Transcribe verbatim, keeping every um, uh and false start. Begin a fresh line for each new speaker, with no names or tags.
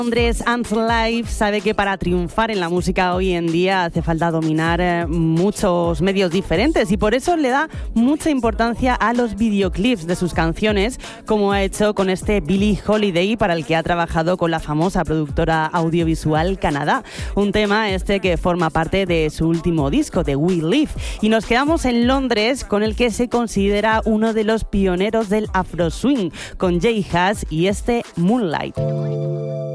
Londres and Live sabe que para triunfar en la música hoy en día hace falta dominar eh, muchos medios diferentes y por eso le da mucha importancia a los videoclips de sus canciones, como ha hecho con este Billie Holiday, para el que ha trabajado con la famosa productora audiovisual Canadá. Un tema este que forma parte de su último disco, de We Live. Y nos quedamos en Londres con el que se considera uno de los pioneros del Afro Swing, con J Hus y este Moonlight.